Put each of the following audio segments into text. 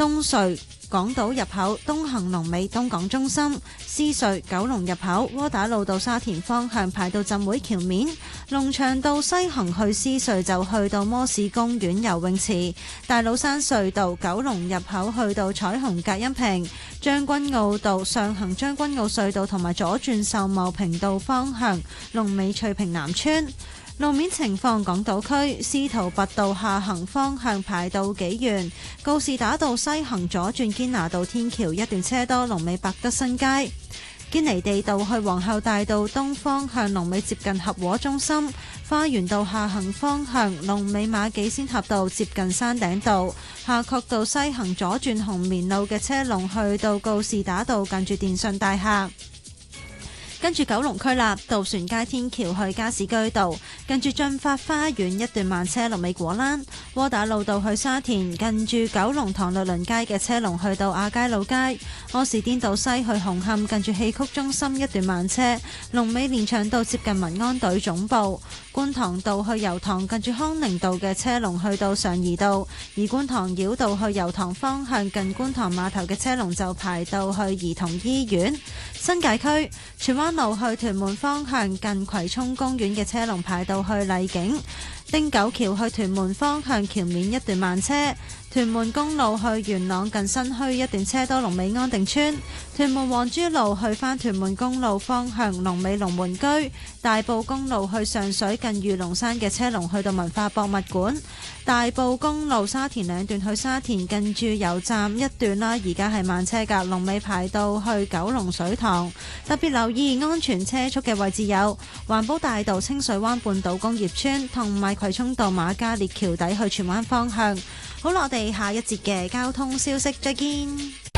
東隧港島入口東行龍尾東港中心，獅隧九龍入口窩打老道沙田方向排到浸會橋面，龍翔道西行去獅隧就去到摩士公園游泳池，大老山隧道九龍入口去到彩虹隔音屏，將軍澳道上行將軍澳隧道同埋左轉秀茂坪道方向龍尾翠屏南村。路面情況，港島區司徒拔道下行方向排到紀元，告士打道西行左轉堅拿道天橋一段車多，龍尾百德新街。堅尼地道去皇后大道東方向龍尾接近合和中心，花園道下行方向龍尾馬己仙峽道接近山頂道，夏慤道西行左轉紅棉路嘅車龍去到告士打道近住電訊大廈。跟住九龍區啦，渡船街天橋去加士居道，近住進發花園一段慢車龍尾果欄；窩打老道去沙田，近住九龍塘律倫街嘅車龍去到亞皆老街；柯士甸道西去紅磡，近住戲曲中心一段慢車龍尾連翔道接近民安隊總部；觀塘道去油塘，近住康寧道嘅車龍去到上怡道；而觀塘繞道去油塘方向，近觀塘碼頭嘅車龍就排到去兒童醫院。新界區荃灣路去屯門方向，近葵涌公園嘅車龍排到去麗景；汀九橋去屯門方向橋面一段慢車；屯門公路去元朗近新墟一段車多，龍尾安定村；屯門皇珠路去返屯門公路方向龍尾龍門居；大埔公路去上水近御龍山嘅車龍去到文化博物館；大埔公路沙田兩段去沙田近住油站一段啦，而家係慢車㗎，龍尾排到去九龍水塘。特別留意安全車速嘅位置有環保大道清水灣半島工業村同埋葵涌道瑪嘉烈橋底去荃灣方向。好啦，我哋下一節嘅交通消息再見。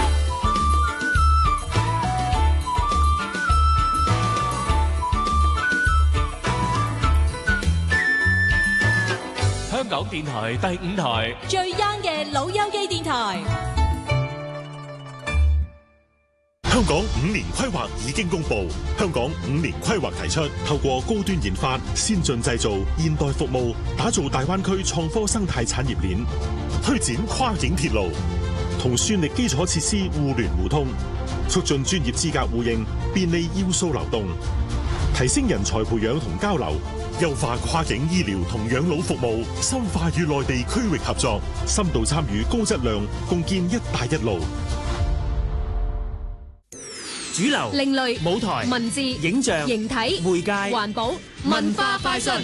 香港電台第5台最 young 嘅老友記電台。 香港5年規劃已經公布，香港5年規劃提出透過高端研發、先進製造、現代服務，打造大灣區創科生態產業鏈，推展跨境鐵路，同算力基礎設施互聯互通，促進專業資格互認，便利要素流動，提升人才培養同交流，優化跨境醫療同養老服務，深化與內地區域合作，深度參與高質量，共建一帶一路。 主流、 另類、 舞台、 文字、 影像、 形體、 媒介、 環保、文化快訊。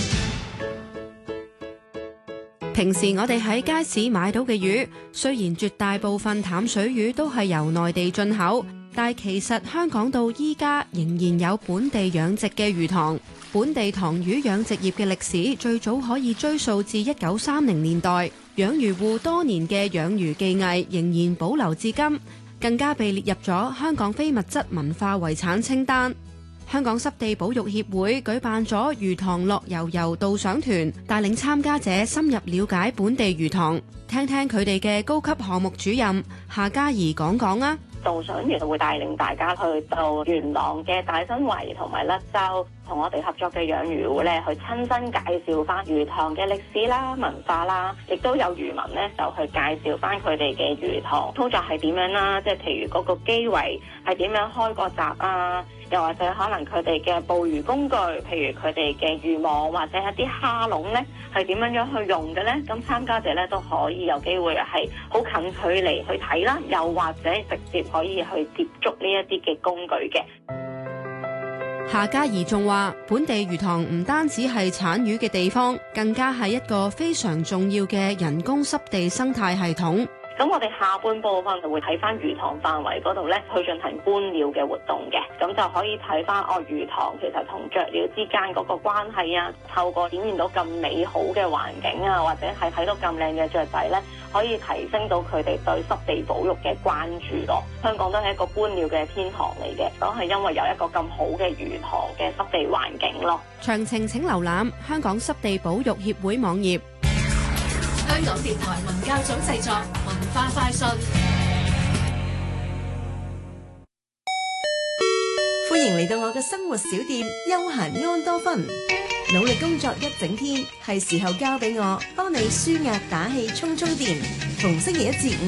平時我哋喺街市買到嘅魚，雖然絕大部分淡水魚都係由內地進口，但其實香港到依家仍然有本地養殖嘅魚塘。本地塘魚養殖業嘅歷史最早可以追溯至1930年代，養魚戶多年嘅養魚技藝仍然保留至今，更加被列入咗香港非物質文化遺產清單。香港濕地保育協會舉辦咗魚塘樂遊遊導賞團，帶領參加者深入了解本地魚塘，聽聽佢哋嘅高級項目主任夏嘉怡講講啊。 導賞員會帶領大家去到元朗嘅大新圍同埋甩洲，同我哋合作嘅養魚戶咧，去親身介紹翻魚塘嘅歷史啦、文化啦，亦都有漁民咧就去介紹翻佢哋嘅魚塘操作係點樣啦，即係譬如嗰個基圍係點樣開個閘啊，又或者可能佢哋嘅捕魚工具，譬如佢哋嘅漁網或者一啲蝦籠咧，係點樣去用嘅咧？咁參加者咧都可以有機會係好近距離去睇啦，又或者直接可以去接觸呢一啲嘅工具嘅。 夏嘉怡仲話，本地魚塘唔單止係產魚嘅地方，更加係一個非常重要嘅人工濕地生態系統。 咁我哋下半部分就會睇翻魚塘範圍嗰度咧，去進行觀鳥嘅活動嘅，咁就可以睇翻魚塘其實同雀鳥之間嗰個關係啊，透過展現到咁美好嘅環境啊，或者係睇到咁靚嘅雀仔咧，可以提升到佢哋對濕地保育嘅關注咯。香港都係一個觀鳥嘅天堂嚟嘅，都係因為有一個咁好嘅魚塘嘅濕地環境咯。 詳情請瀏覽香港濕地保育協會網頁。 香港電台文教組製作文化快訊。 歡迎嚟到我嘅生活小店休閒安多芬。努力工作一整天，係時候交俾我幫你舒壓打氣充充電。逢星期一至五